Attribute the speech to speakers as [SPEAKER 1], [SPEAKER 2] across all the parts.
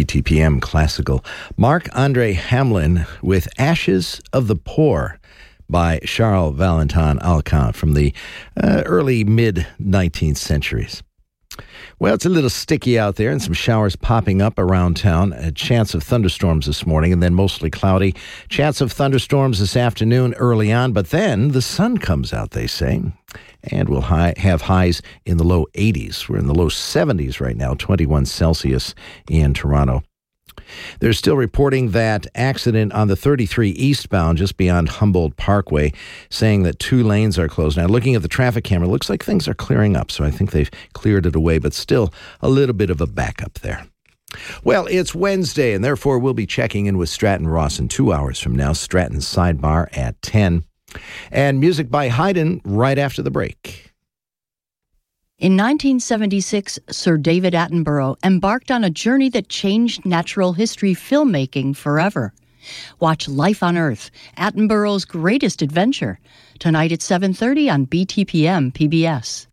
[SPEAKER 1] BTPM Classical. Marc-Andre Hamelin with Ashes of the Poor by Charles Valentin Alcan from the early mid-19th centuries. Well, it's a little sticky out there and some showers popping up around town. A chance of thunderstorms this morning and then mostly cloudy. Chance of thunderstorms this afternoon early on, but then the sun comes out, they say. And we'll have highs in the low 80s. We're in the low 70s right now, 21 Celsius in Toronto. They're still reporting that accident on the 33 eastbound just beyond Humboldt Parkway, saying that 2 lanes are closed. Now, looking at the traffic camera, it looks like things are clearing up, so I think they've cleared it away, but still a little bit of a backup there. Well, it's Wednesday, and therefore we'll be checking in with Stratton Ross in 2 hours from now. Stratton's Sidebar at 10. And music by Haydn right after the break.
[SPEAKER 2] In 1976, Sir David Attenborough embarked on a journey that changed natural history filmmaking forever. Watch Life on Earth, Attenborough's greatest adventure, tonight at 7:30 on BTPM PBS.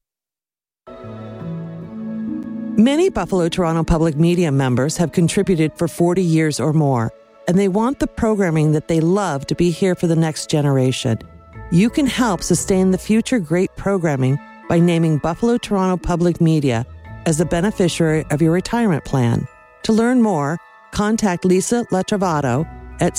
[SPEAKER 3] Many Buffalo Toronto Public Media members have contributed for 40 years or more, and they want the programming that they love to be here for the next generation. You can help sustain the future great programming by naming Buffalo Toronto Public Media as the beneficiary of your retirement plan. To learn more, contact Lisa Letrovato at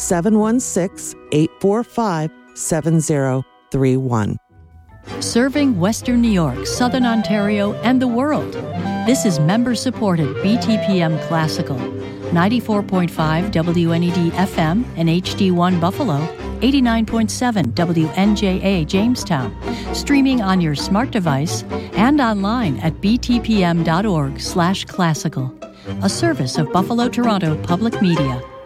[SPEAKER 3] 716-845-7031.
[SPEAKER 2] Serving Western New York, Southern Ontario, and the world. This is member-supported BTPM Classical. 94.5 WNED FM and HD1 Buffalo, 89.7 WNJA Jamestown, streaming on your smart device and online at btpm.org/classical, a service of Buffalo Toronto Public Media.